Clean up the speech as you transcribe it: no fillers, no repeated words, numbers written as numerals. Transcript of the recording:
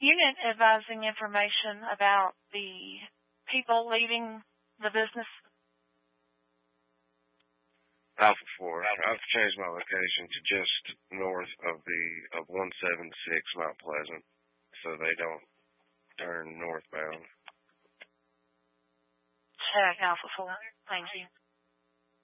unit advising information about the people leaving the business? Alpha 4. I've changed my location to just north of 176 Mount Pleasant, so they don't turn northbound. Check Alpha 4. Thank you.